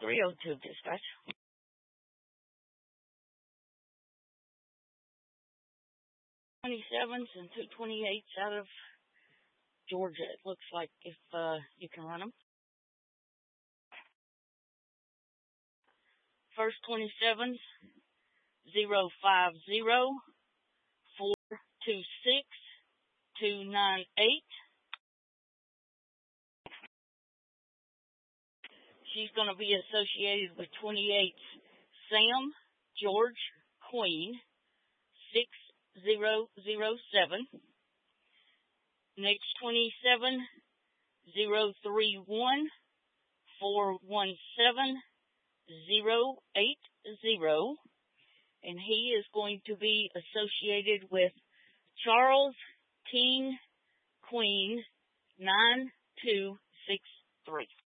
302 dispatch. 27s and 228s out of Georgia, it looks like, if you can run them. First 27s, 050 426 298. She's going to be associated with 28 Sam George Queen 6007. Next 27 031 417 080, and he is going to be associated with Charles King Queen 9263.